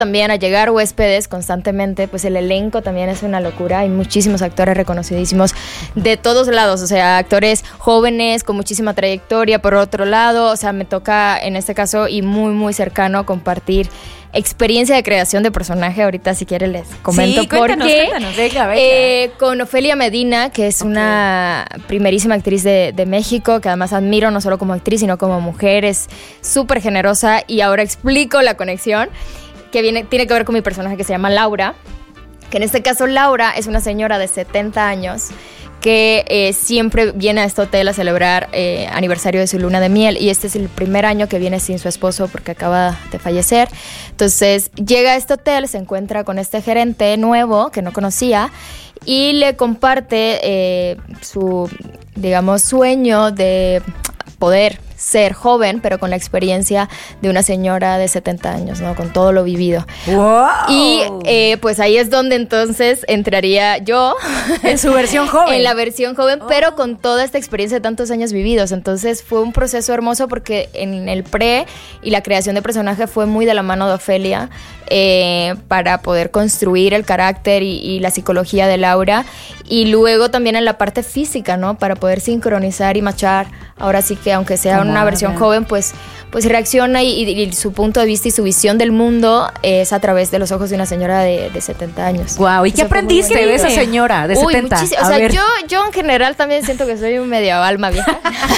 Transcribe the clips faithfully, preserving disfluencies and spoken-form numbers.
también a llegar huéspedes constantemente, pues el elenco también es una locura. Hay muchísimos actores reconocidísimos de todos lados, o sea, actores jóvenes con muchísima trayectoria por otro lado, o sea, me toca en este caso y muy muy cercano compartir experiencia de creación de personaje. Ahorita si quieren les comento sí, cuéntanos, porque cuéntanos, venga, venga. Eh, con Ofelia Medina, que es okay. una primerísima actriz de, de México, que además admiro no solo como actriz sino como mujer, es súper generosa y ahora explico la conexión que viene, tiene que ver con mi personaje que se llama Laura, que en este caso Laura es una señora de setenta años que eh, siempre viene a este hotel a celebrar eh, aniversario de su luna de miel, y este es el primer año que viene sin su esposo porque acaba de fallecer. Entonces llega a este hotel, se encuentra con este gerente nuevo que no conocía y le comparte eh, su, digamos, sueño de poder ser joven, pero con la experiencia de una señora de setenta años, ¿no? Con todo lo vivido. ¡Wow! Y eh, pues ahí es donde entonces entraría yo. En su versión joven. En la versión joven, oh. pero con toda esta experiencia de tantos años vividos. Entonces fue un proceso hermoso porque en el pre y la creación de personaje fue muy de la mano de Ofelia eh, para poder construir el carácter y, y la psicología de Laura. Y luego también en la parte física, ¿no? Para poder sincronizar y machar. Ahora sí que aunque sea una versión joven, pues, pues reacciona y, y, y su punto de vista y su visión del mundo es a través de los ojos de una señora de, de setenta años. Wow, ¿y qué aprendiste de esa señora de Uy, setenta? Muchísimo. O sea, yo, yo en general también siento que soy un medio alma vieja.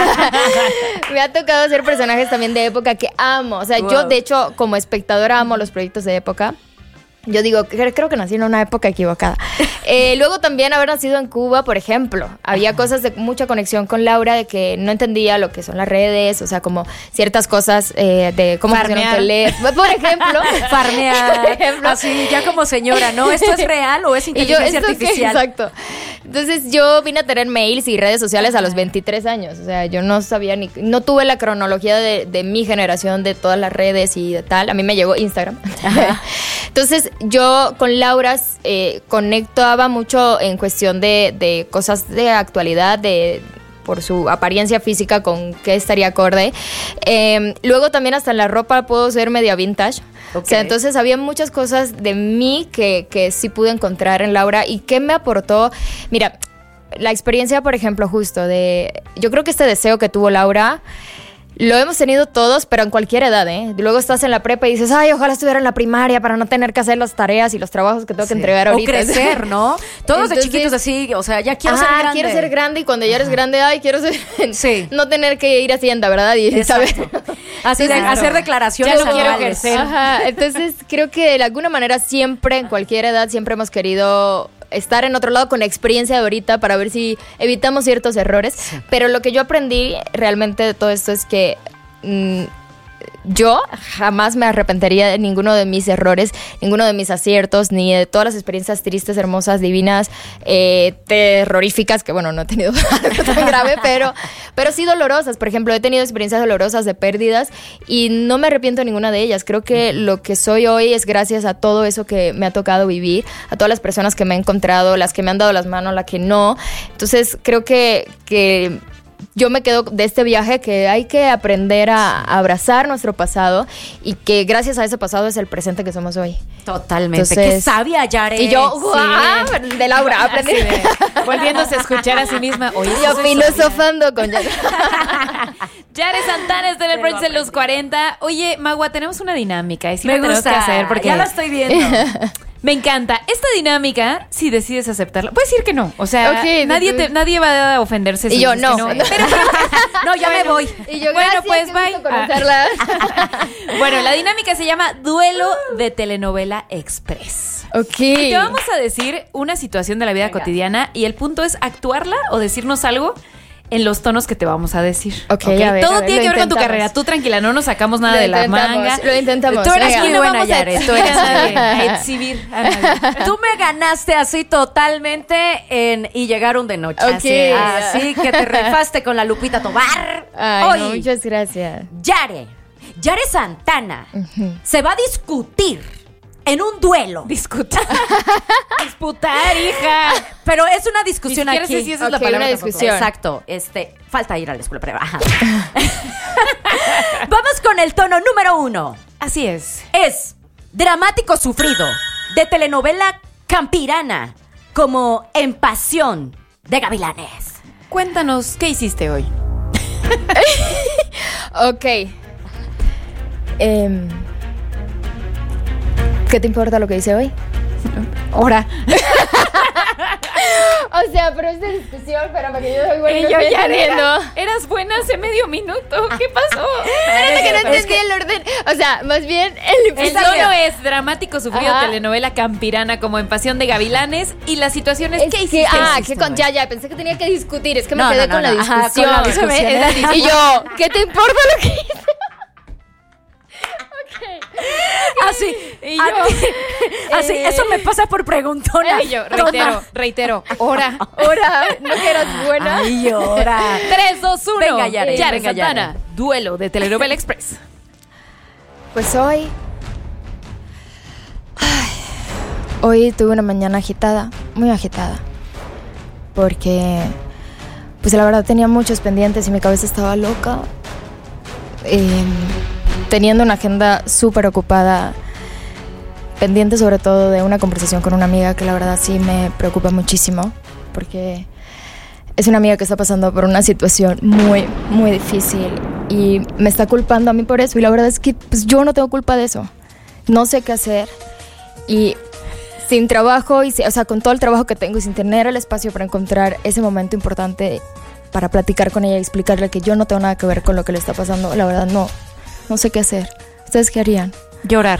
Me ha tocado hacer personajes también de época que amo. O sea, wow. yo de hecho como espectadora amo los proyectos de época. Yo digo, creo que nací en una época equivocada. Eh, luego también haber nacido en Cuba, por ejemplo. Había Ajá. cosas de mucha conexión con Laura, de que no entendía lo que son las redes, o sea, como ciertas cosas eh, de cómo funciona un teléfono. Por ejemplo. Farmear. Por ejemplo. Así, ya como señora, ¿no? ¿Esto es real o es inteligencia yo, artificial? Sí, exacto. Entonces yo vine a tener mails y redes sociales a los veintitrés años. O sea, yo no sabía ni... No tuve la cronología de, de mi generación, de todas las redes y de tal. A mí me llegó Instagram. Ajá. Entonces yo con Laura eh, conectaba mucho en cuestión de, de cosas de actualidad, de por su apariencia física, con qué estaría acorde. Eh, luego también hasta en la ropa puedo ser media vintage. Okay. O sea, entonces había muchas cosas de mí que, que sí pude encontrar en Laura. ¿Y qué me aportó? Mira, la experiencia, por ejemplo, justo de... Yo creo que este deseo que tuvo Laura... Lo hemos tenido todos, pero en cualquier edad, ¿eh? Luego estás en la prepa y dices, ay, ojalá estuviera en la primaria para no tener que hacer las tareas y los trabajos que tengo sí. que entregar ahorita. O crecer, ¿no? Todos Entonces, de chiquitos así, o sea, ya quiero ajá, ser grande. quiero ser grande y cuando ya eres Ajá. grande, ay, quiero ser... Sí. No tener que ir a Hacienda, ¿verdad? Y saber... Así de claro. hacer declaraciones. Ya no quiero ejercer. Ajá. Entonces, creo que de alguna manera siempre, en cualquier edad, siempre hemos querido... estar en otro lado con la experiencia de ahorita para ver si evitamos ciertos errores. Sí. Pero lo que yo aprendí realmente de todo esto es que mmm, yo jamás me arrepentiría de ninguno de mis errores, ninguno de mis aciertos, ni de todas las experiencias tristes, hermosas, divinas, eh, terroríficas, que bueno, no he tenido algo tan grave, pero, pero sí dolorosas. Por ejemplo, he tenido experiencias dolorosas de pérdidas y no me arrepiento de ninguna de ellas. Creo que lo que soy hoy es gracias a todo eso que me ha tocado vivir, a todas las personas que me he encontrado, las que me han dado las manos, las que no. Entonces creo que... que yo me quedo de este viaje que hay que aprender a, a abrazar nuestro pasado y que gracias a ese pasado es el presente que somos hoy. Totalmente. Entonces, qué sabia, Yare. Y yo, ¡guau! Sí. De Laura, aprendí. Sí, de, volviéndose a escuchar a sí misma. Oye, yo filosofando con Yare. Yare Santana está en el Brunch de los cuarenta. Oye, Magua, tenemos una dinámica. Y sí me gusta que hacer porque ya lo estoy viendo. Me encanta. Esta dinámica, si decides aceptarla, puedes decir que no. O sea, okay, nadie, te, nadie va a ofenderse. Y si yo no. no. Pero, pero, no, ya me voy. Y yo, bueno, gracias, pues bye. Ah. Bueno, la dinámica se llama Duelo de Telenovela Express. Ok. Y te vamos a decir una situación de la vida Venga. cotidiana y el punto es actuarla o decirnos algo en los tonos que te vamos a decir. Ok, okay. A ver, todo a ver, tiene que ver intentamos. con tu carrera. Tú tranquila, no nos sacamos nada lo de la manga. Lo intentamos. Tú eres Venga. muy buena, Yare. Tú eres a exhibir a nadie. Tú me ganaste así totalmente en Y llegaron de noche. Okay. Así, así que te rifaste con la Lupita Tobar. Ay, Hoy, no, muchas gracias. Yare, Yare Santana uh-huh. se va a discutir en un duelo. Discutir. Disputar, hija. Pero es una discusión Ni aquí. Sé si esa okay, es la palabra. Una discusión. Exacto. Este, falta ir a la escuela privada. Ajá. Vamos con el tono número uno. Así es. Es dramático sufrido de telenovela campirana como En Pasión de Gavilanes. Cuéntanos, ¿qué hiciste hoy? Ok. Em, ¿Qué te importa lo que hice hoy? Ahora. O sea, pero es de discusión, pero para que yo soy buena. Y no yo estoy ya entendiendo. era, eras buena hace medio minuto. ¿Qué pasó? Espérate que no Es entendí el orden. O sea, más bien el El episodio. tono es dramático sufrido, Ajá. telenovela campirana como En Pasión de Gavilanes. Y la situación es, Es ¿qué que- hiciste? ah, hiciste, que con, güey? ya, ya, pensé que tenía que discutir. Es que me No, quedé no, con, no, la no. Ajá, discusión. con la discusión. Es la discusión. Y yo, ¿qué te importa lo que hice? Así, Y yo, así, eso me pasa por preguntona. y yo, reitero, reitero, hora. Ahora, no que eras buena. Ay, llora. tres, dos, uno. Venga, Yare, Yare venga, Santana, Yare. duelo de Telenovela Express. Pues hoy. Ay, hoy tuve una mañana agitada, muy agitada. Porque, pues la verdad tenía muchos pendientes y mi cabeza estaba loca. Eh, teniendo una agenda súper ocupada. Pendiente sobre todo de una conversación con una amiga que la verdad sí me preocupa muchísimo. Porque es una amiga que está pasando por una situación muy, muy difícil y me está culpando a mí por eso. Y la verdad es que pues, yo no tengo culpa de eso. No sé qué hacer y sin trabajo, y si- o sea, con todo el trabajo que tengo y sin tener el espacio para encontrar ese momento importante para platicar con ella y explicarle que yo no tengo nada que ver con lo que le está pasando, la verdad no, no sé qué hacer. ¿Ustedes qué harían? Llorar.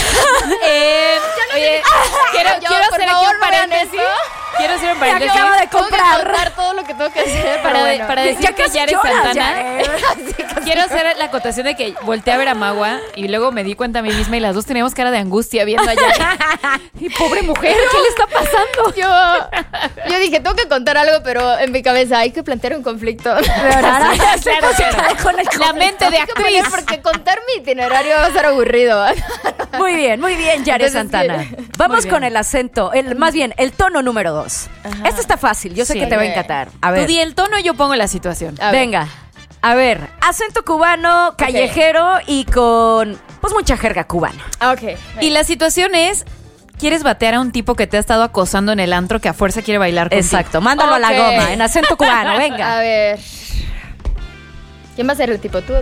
eh, oye, quiero, yo, quiero por hacer aquí favor, un no hagan paréntesis. eso. Quiero hacer un Me paréntesis. acabo de Tengo que comprar. contar todo lo que tengo que hacer Para, pero de- bueno. para decir Ya que casi Yare lloras, Santana. Yare. Quiero hacer la acotación de que volteé a ver a Magua y luego me di cuenta a mí misma y las dos teníamos cara de angustia viendo a Yare. Y pobre mujer, ¿qué le está pasando? Yo, yo dije, tengo que contar algo, pero en mi cabeza hay que plantear un conflicto. Claro, claro, claro. Con el La mente de Hay que poner, actriz. porque contar mi itinerario va a ser aburrido. Muy bien, muy bien, Yare Entonces, Santana. sí. Vamos Muy bien. con el acento, el, más bien, el tono número dos. Ajá. Este está fácil, yo sé Sí. que te va a Ok. encantar. A Tú ver, di el tono y yo pongo la situación. A ver. venga. A ver, acento cubano, callejero y con, pues, mucha jerga cubana. Ok. Y la situación es, ¿quieres batear a un tipo que te ha estado acosando en el antro que a fuerza quiere bailar contigo? Exacto, mándalo a la Ok. goma, en acento cubano, A venga. ver. ¿Quién va a ser el tipo? ¿Tú?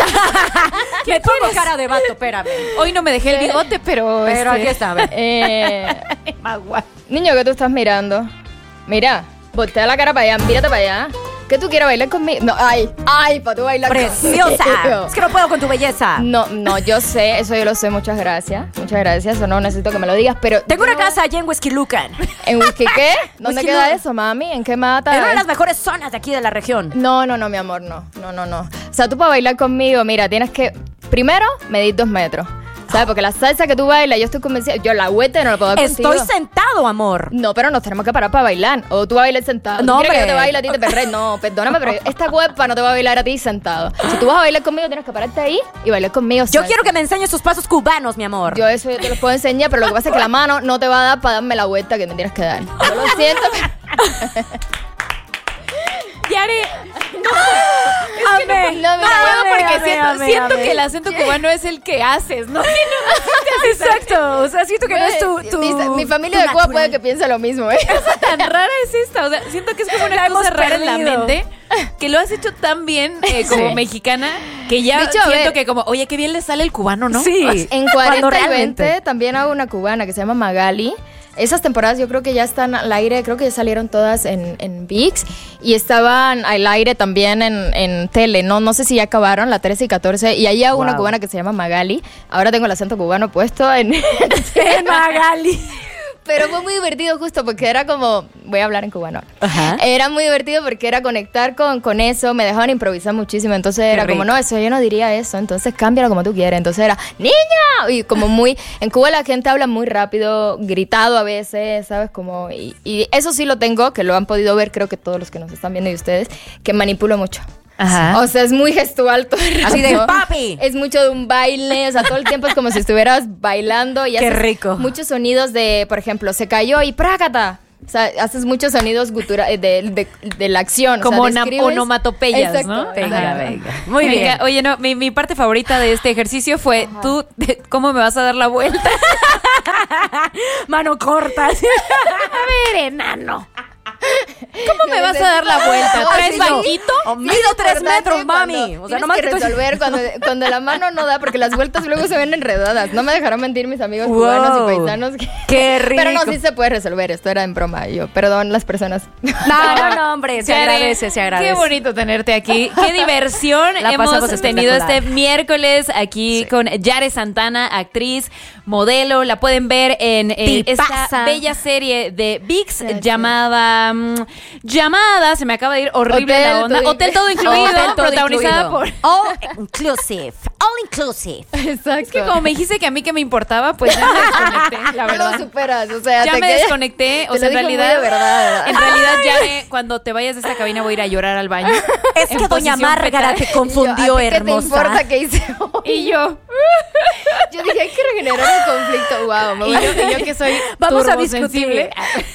Me pongo cara de vato, espérame. Hoy no me dejé el bigote, pero... Pero este, aquí está, a ver. Eh, Magua. niño, ¿qué tú estás mirando? Mira, voltea la cara para allá, mírate para allá. ¿Qué tú quieres bailar conmigo? No, ay, ay, para tú bailar Preciosa. conmigo. Es que no puedo con tu belleza. No, no, yo sé, eso yo lo sé, muchas gracias. Muchas gracias, eso no necesito que me lo digas, pero... Tengo una no- casa allá en Whisky Lucan. ¿En Whisky qué? ¿Dónde Whisky queda Lucan. eso, mami? ¿En qué mata? Es una de las mejores zonas de aquí de la región. No, no, no, mi amor, no. No, no, no. O sea, tú para bailar conmigo, mira, tienes que... Primero, medir dos metros. ¿Sabes? Porque la salsa que tú bailas, yo estoy convencida... Yo la huete no la puedo dar Estoy contigo. sentado, amor. No, pero nos tenemos que parar para bailar. O tú vas a bailar sentado. No, ¿Tú quieres que yo hombre. te baile a ti te perré? No, perdóname, pero esta huepa no te va a bailar a ti sentado. Si tú vas a bailar conmigo, tienes que pararte ahí y bailar conmigo. Yo salsa. quiero que me enseñes tus pasos cubanos, mi amor. Yo eso yo te los puedo enseñar, pero lo que pasa es que la mano no te va a dar para darme la vuelta que me tienes que dar. Yo lo siento, pero... Yare, Amé. no, no puedo Amé, porque amé, siento, amé, siento amé. que el acento cubano es el que haces, ¿no? Exacto. O sea, siento que no es tu. tu mi, mi familia tu de Cuba natural. puede que piense lo mismo, ¿eh? Tan rara es esta, o sea, siento que es como una La cosa hemos rara en la perdido. mente, que lo has hecho tan bien eh, como Sí. mexicana, que ya De hecho, a siento ver. que como, oye, qué bien le sale el cubano, ¿no? Sí. En Cuando cuarenta y realmente- veinte también hago una cubana que se llama Magali. Esas temporadas yo creo que ya están al aire, creo que ya salieron todas en, en ViX y estaban al aire también en, en tele, no no sé si ya acabaron, la trece y catorce, y ahí hago una Wow. cubana que se llama Magali. Ahora tengo el acento cubano puesto en... En Magali. Pero fue muy divertido justo porque era como... Voy a hablar en cubano. Ajá. Era muy divertido porque era conectar con, con eso, me dejaban improvisar muchísimo, entonces era como, rico. no, eso yo no diría eso, entonces cámbialo como tú quieras, entonces era, ¡niña! Y como muy, en Cuba la gente habla muy rápido, gritado a veces, ¿sabes? Como, y, y eso sí lo tengo, que lo han podido ver, creo que todos los que nos están viendo y ustedes, que manipulo mucho. Ajá. O sea, es muy gestual todo el Así de, rato. "Papi". Es mucho de un baile, o sea, todo el tiempo es como si estuvieras bailando y Qué haces rico. muchos sonidos de, por ejemplo, se cayó y prácata. O sea, haces muchos sonidos guturales de, de, de la acción. Como o sea, describes... onomatopeyas, Exacto, ¿no? Venga, venga. Muy Venga, bien. Oye, no, mi, mi parte favorita de este ejercicio fue Ajá. tú, ¿cómo me vas a dar la vuelta? Mano corta. A ver, enano. ¿Cómo me vas a dar la vuelta? ¿Traes banquito? Oh, mido tres metros, mami. O sea, nomás que resolver cuando, cuando la mano no da, porque las vueltas luego se ven enredadas. No me dejarán mentir mis amigos wow. cubanos y paisanos. Que... ¡Qué rico! Pero no, sí se puede resolver. Esto era en broma. Yo, perdón las personas. No, no, no, hombre. Se agradece, se agradece. Qué bonito tenerte aquí. Qué diversión la hemos tenido este miércoles aquí sí. con Yare Santana, actriz, modelo. La pueden ver en eh, esta bella serie de ViX sí, llamada... Sí. Llamada, se me acaba de ir horrible Hotel, la onda. todo Hotel Todo Incluido, Hotel todo protagonizada incluido. por... All Inclusive. All Inclusive. Exacto. Es que como me dijiste que a mí que me importaba, pues ya me desconecté, la verdad. No lo superas, o sea... Ya te me queda... desconecté, o sea, en realidad... De verdad, en realidad ya me, cuando te vayas de esta cabina voy a ir a llorar al baño. Es que doña Márgara te confundió, yo, hermosa. ¿Qué te importa qué hice hoy? Y yo... Yo dije, hay que regenerar el conflicto. Wow, me voy y, yo, y yo que soy Vamos a discutir.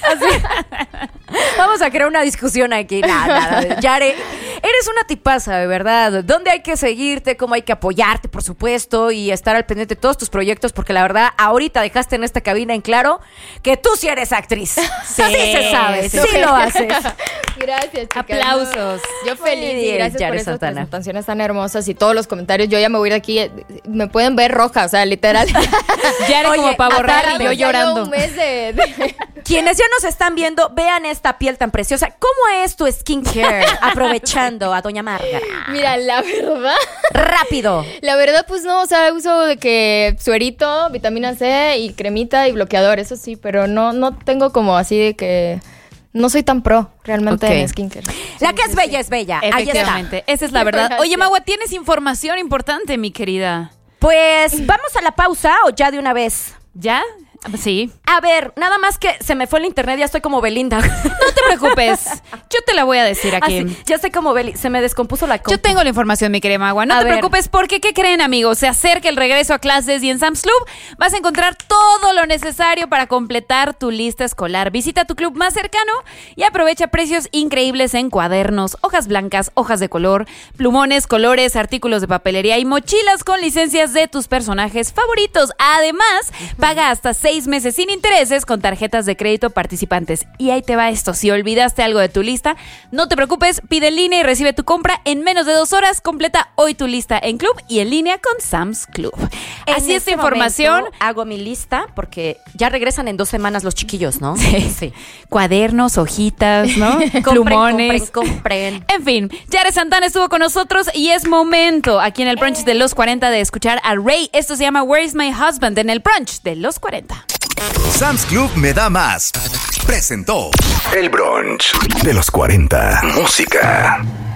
Vamos a crear una discusión aquí. Nada, nada. Yare, eres una tipaza, de verdad. ¿Dónde hay que seguirte? ¿Cómo hay que apoyarte, por supuesto? Y estar al pendiente de todos tus proyectos, porque la verdad, ahorita dejaste en esta cabina en claro que tú sí eres actriz. Sí, sí se sabe, sí, sí lo haces. Gracias, chicas. Aplausos. Yo feliz y gracias Yare por esas Santana. presentaciones tan hermosas y todos los comentarios. Yo ya me voy de aquí, me pueden ver roja, o sea, literal. Yare como pavo real y yo llorando. Un mes de, de... Quienes ya nos están viendo, vean esta piel tan preciosa. ¿Cómo es tu skincare? Aprovechando a doña Márgara. Mira, la verdad. Rápido. La verdad, pues no, o sea, uso de que suerito, vitamina C y cremita y bloqueador, eso sí, pero no, no tengo como así de que... No soy tan pro realmente okay. en skincare. La que es bella es bella. Efectivamente, esa es la verdad. Oye, Magua, ¿tienes información importante, mi querida? Pues, ¿vamos a la pausa o ya de una vez? ¿Ya? Sí. A ver, nada más que se me fue el internet, ya estoy como Belinda. No te preocupes, yo te la voy a decir aquí. Ah, sí, ya estoy como Belinda, se me descompuso la compu. Yo tengo la información, mi querida Magua. No a te ver. preocupes porque, ¿qué creen, amigos? Se acerca el regreso a clases y en Sam's Club vas a encontrar todo lo necesario para completar tu lista escolar. Visita tu club más cercano y aprovecha precios increíbles en cuadernos, hojas blancas, hojas de color, plumones, colores, artículos de papelería y mochilas con licencias de tus personajes favoritos. Además, paga hasta seis meses sin intereses con tarjetas de crédito participantes. Y ahí te va esto, si olvidaste algo de tu lista, no te preocupes, pide en línea y recibe tu compra en menos de dos horas. Completa hoy tu lista en Club y en línea con Sam's Club. En Así este esta información. Hago mi lista porque ya regresan en dos semanas los chiquillos, ¿no? Sí, sí. Cuadernos, hojitas, ¿no? compren, Plumones. Compren, compren. En fin, Yare Santana estuvo con nosotros y es momento aquí en el brunch de los cuarenta de escuchar a Rey. Esto se llama Where is my husband en el brunch de los cuarenta. Sam's Club me da más. Presentó el brunch de los cuarenta. Música.